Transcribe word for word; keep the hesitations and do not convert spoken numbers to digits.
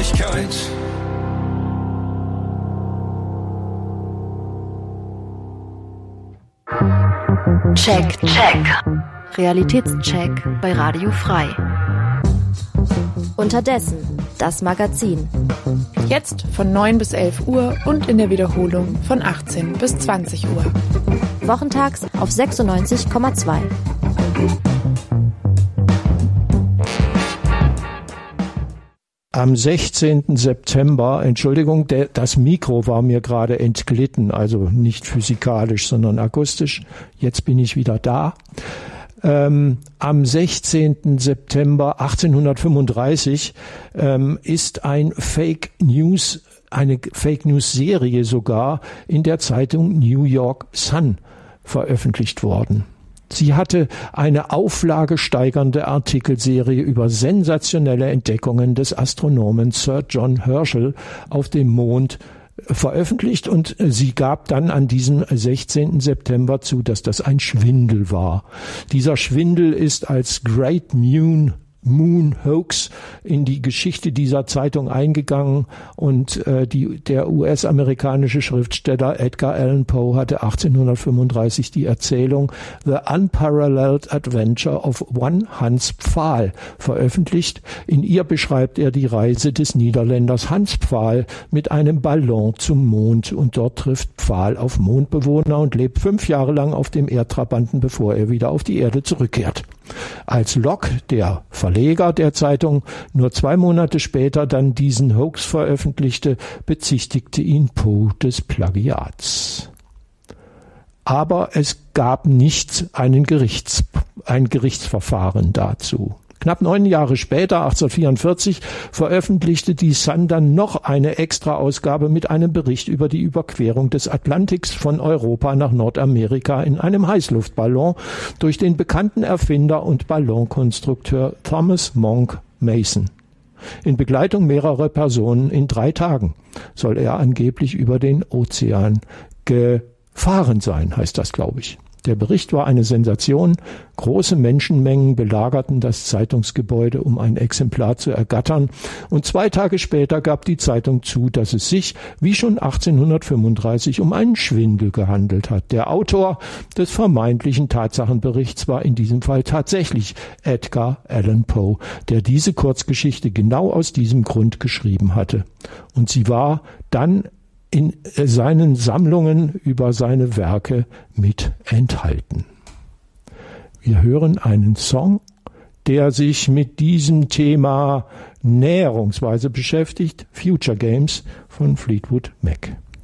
Wirklichkeit. Check, check. Realitätscheck bei Radio Frei. Unterdessen, das Magazin. Jetzt von neun bis elf Uhr und in der Wiederholung von achtzehn bis zwanzig Uhr. Wochentags auf sechsundneunzig Komma zwei. Am sechzehnten September, Entschuldigung, der, das Mikro war mir gerade entglitten, also nicht physikalisch, sondern akustisch. Jetzt bin ich wieder da. Ähm, am sechzehnten September achtzehnhundertfünfunddreißig ähm, ist ein Fake News, eine Fake News Serie sogar in der Zeitung New York Sun veröffentlicht worden. Sie hatte eine auflagesteigernde Artikelserie über sensationelle Entdeckungen des Astronomen Sir John Herschel auf dem Mond veröffentlicht, und sie gab dann an diesem sechzehnten September zu, dass das ein Schwindel war. Dieser Schwindel ist als Great Moon Moon Hoax in die Geschichte dieser Zeitung eingegangen, und äh, die, der U S-amerikanische Schriftsteller Edgar Allan Poe hatte achtzehnhundertfünfunddreißig die Erzählung The Unparalleled Adventure of One Hans Pfaal veröffentlicht. In ihr beschreibt er die Reise des Niederländers Hans Pfaal mit einem Ballon zum Mond, und dort trifft Pfaal auf Mondbewohner und lebt fünf Jahre lang auf dem Erdtrabanten, bevor er wieder auf die Erde zurückkehrt. Als Locke, der Verleger der Zeitung, nur zwei Monate später dann diesen Hoax veröffentlichte, bezichtigte ihn Poe des Plagiats. Aber es gab nicht einen Gerichts, ein Gerichtsverfahren dazu. Knapp neun Jahre später, achtzehnhundertvierundvierzig, veröffentlichte die Sun dann noch eine Extra-Ausgabe mit einem Bericht über die Überquerung des Atlantiks von Europa nach Nordamerika in einem Heißluftballon durch den bekannten Erfinder und Ballonkonstrukteur Thomas Monk Mason. In Begleitung mehrerer Personen in drei Tagen soll er angeblich über den Ozean gefahren sein, heißt das, glaube ich. Der Bericht war eine Sensation. Große Menschenmengen belagerten das Zeitungsgebäude, um ein Exemplar zu ergattern. Und zwei Tage später gab die Zeitung zu, dass es sich, wie schon achtzehnhundertfünfunddreißig, um einen Schwindel gehandelt hat. Der Autor des vermeintlichen Tatsachenberichts war in diesem Fall tatsächlich Edgar Allan Poe, der diese Kurzgeschichte genau aus diesem Grund geschrieben hatte. Und sie war dann in seinen Sammlungen über seine Werke mit enthalten. Wir hören einen Song, der sich mit diesem Thema näherungsweise beschäftigt, Future Games von Fleetwood Mac.